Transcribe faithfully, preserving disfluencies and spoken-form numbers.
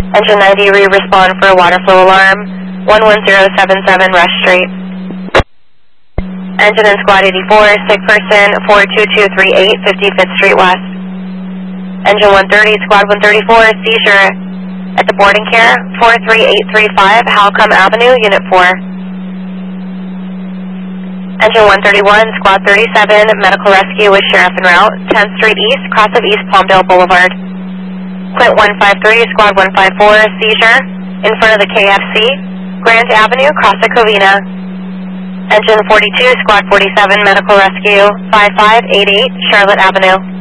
Engine ninety, re-respond for a water flow alarm, one one zero seven seven Rush Street. Engine and Squad eighty-four, sick person, four two two three eight, fifty-fifth Street West. Engine one thirty, Squad one thirty-four, seizure at the boarding care, four three eight three five, Halcombe Avenue, Unit four. Engine one thirty-one, Squad thirty-seven, medical rescue with sheriff en route, tenth Street East, cross of East Palmdale Boulevard. Quint one five three, Squad one five four, seizure in front of the K F C, Grant Avenue, cross of Covina. Engine forty-two, Squad forty-seven, medical rescue, five five eight eight, Charlotte Avenue.